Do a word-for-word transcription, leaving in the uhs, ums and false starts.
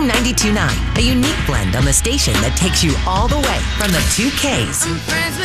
King ninety-two point nine, a unique blend on the station that takes you all the way from the two Ks